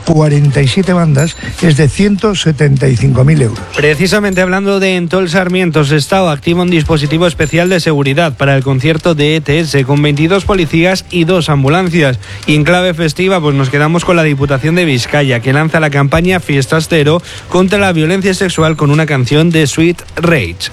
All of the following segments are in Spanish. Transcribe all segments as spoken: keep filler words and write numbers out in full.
cuarenta y siete bandas es de ciento setenta y cinco mil euros. Precisamente hablando de Entol Sarmiento, Sestao activa un dispositivo especial de seguridad para el concierto de E T S con veintidós policías y dos ambulancias. Y en clave festiva pues nos quedamos con la Diputación de Vizcaya, que lanza la campaña Fiestas Cero contra la violencia sexual con una canción de Sweet Rage.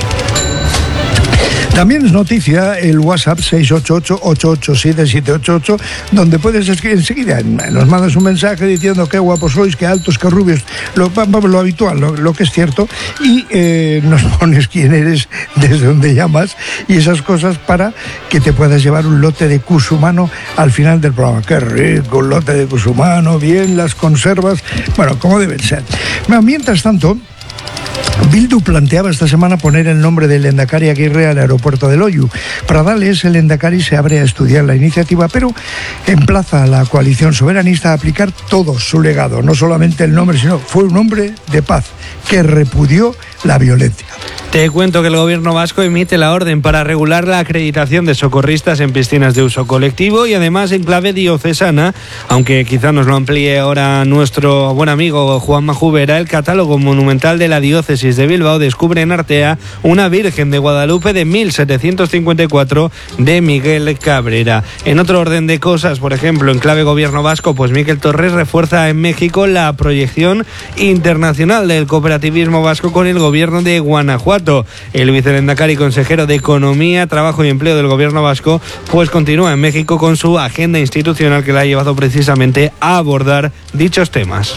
También es noticia el WhatsApp seis ocho ocho, ocho ocho siete, siete ocho ocho, donde puedes escribir enseguida, nos mandas un mensaje diciendo qué guapos sois, qué altos, qué rubios, lo, lo habitual, lo, lo que es cierto, y eh, nos pones quién eres, desde dónde llamas y esas cosas para que te puedas llevar un lote de cusumano al final del programa. Qué rico, un lote de cusumano, bien las conservas, bueno, como deben ser. Bueno, mientras tanto, Bildu planteaba esta semana poner el nombre del Lehendakari Aguirre al aeropuerto de Loiu. Pradales, el Lehendakari, se abre a estudiar la iniciativa, pero emplaza a la coalición soberanista a aplicar todo su legado, no solamente el nombre, sino fue un hombre de paz que repudió la violencia. Te cuento que el gobierno vasco emite la orden para regular la acreditación de socorristas en piscinas de uso colectivo y además en clave diocesana, aunque quizá nos lo amplíe ahora nuestro buen amigo Juanma Jubera, el catálogo monumental de la diócesis de Bilbao descubre en Artea una Virgen de Guadalupe de mil setecientos cincuenta y cuatro de Miguel Cabrera. En otro orden de cosas, por ejemplo, en clave gobierno vasco, pues Miquel Torres refuerza en México la proyección internacional del cooperativismo vasco con el gobierno de Guanajuato. El vicelehendakari y consejero de Economía, Trabajo y Empleo del gobierno vasco pues continúa en México con su agenda institucional que la ha llevado precisamente a abordar dichos temas.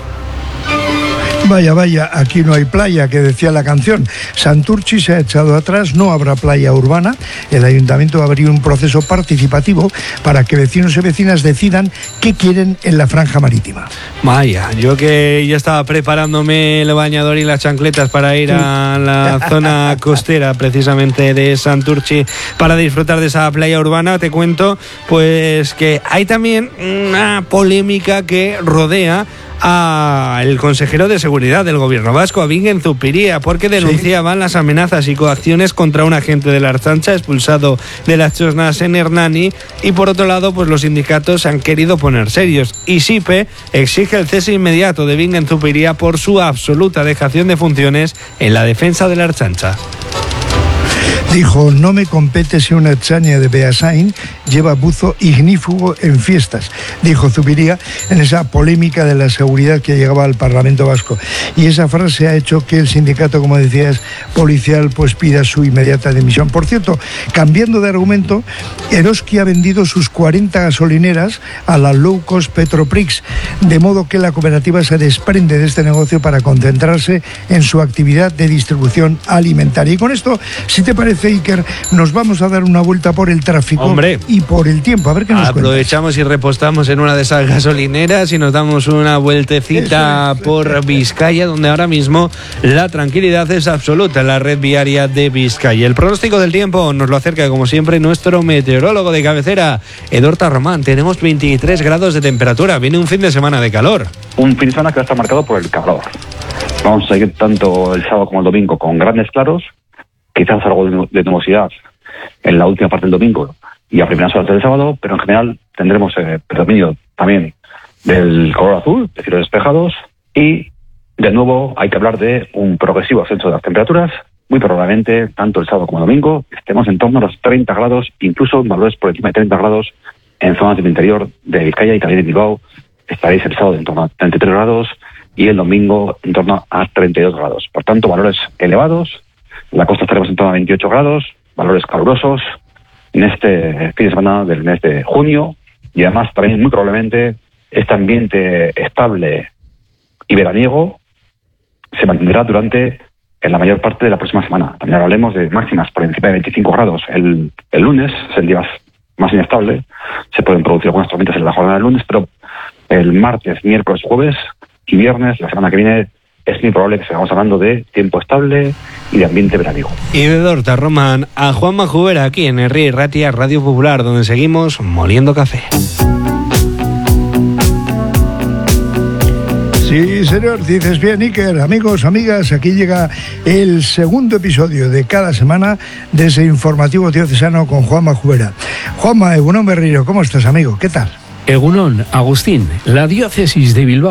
Vaya, vaya, aquí no hay playa, que decía la canción. Santurtzi se ha echado atrás, no habrá playa urbana. El ayuntamiento va a abrir un proceso participativo para que vecinos y vecinas decidan qué quieren en la franja marítima. Vaya, yo que ya estaba preparándome el bañador y las chancletas para ir a la zona costera precisamente de Santurtzi para disfrutar de esa playa urbana, te cuento pues que hay también una polémica que rodea al consejero de seguridad del gobierno vasco, a Bingen Zupiria, porque denunciaban sí. las amenazas y coacciones contra un agente de la Ertzaintza expulsado de las Chosnas en Hernani, y por otro lado pues los sindicatos han querido poner serios y SIPE exige el cese inmediato de Bingen Zupiria por su absoluta dejación de funciones en la defensa de la Ertzaintza. Dijo, no me compete si una ertzaina de Beasain lleva buzo ignífugo en fiestas, dijo Zupiria en esa polémica de la seguridad que llegaba al Parlamento Vasco. Y esa frase ha hecho que el sindicato, como decías, policial, pues pida su inmediata dimisión. Por cierto, cambiando de argumento, Eroski ha vendido sus cuarenta gasolineras a la low cost Petroprix, de modo que la cooperativa se desprende de este negocio para concentrarse en su actividad de distribución alimentaria. Y con esto, si te parece, Iker, nos vamos a dar una vuelta por el tráfico. Hombre, y por el tiempo, a ver qué nos aprovechamos cuentas. Y repostamos en una de esas gasolineras y nos damos una vueltecita eso es, por eso. Vizcaya, donde ahora mismo la tranquilidad es absoluta en la red viaria de Vizcaya. El pronóstico del tiempo nos lo acerca, como siempre, nuestro meteorólogo de cabecera, Edorta Román. Tenemos veintitrés grados de temperatura, viene un fin de semana de calor. Un fin de semana que va a estar marcado por el calor. Vamos a seguir tanto el sábado como el domingo con grandes claros, quizás algo de nubosidad en la última parte del domingo y a primeras horas del sábado, pero en general tendremos eh, predominio también del color azul, de cielos despejados, y de nuevo hay que hablar de un progresivo ascenso de las temperaturas. Muy probablemente, tanto el sábado como el domingo, estemos en torno a los treinta grados, incluso valores por encima de treinta grados en zonas del interior de Vizcaya y también en Bilbao. Estaréis el sábado en torno a treinta y tres grados y el domingo en torno a treinta y dos grados. Por tanto, valores elevados. La costa estaremos en torno a veintiocho grados, valores calurosos en este fin de semana del mes de junio, y además también muy probablemente este ambiente estable y veraniego se mantendrá durante en la mayor parte de la próxima semana. También hablemos de máximas por encima de veinticinco grados. El, el lunes es el día más, más inestable, se pueden producir algunas tormentas en la jornada del lunes, pero el martes, miércoles, jueves y viernes, la semana que viene, es muy probable que sigamos hablando de tiempo estable y de ambiente veraniego. Y de Edorta Román a Juanma Jubera aquí en Herri Ratia Radio Popular, donde seguimos moliendo café. Sí, señor, dices bien, Iker. Amigos, amigas, aquí llega el segundo episodio de cada semana de ese informativo diocesano con Juanma Jubera. Juanma, Egunon Berriro, ¿cómo estás, amigo? ¿Qué tal? Egunon, Agustín, la diócesis de Bilbao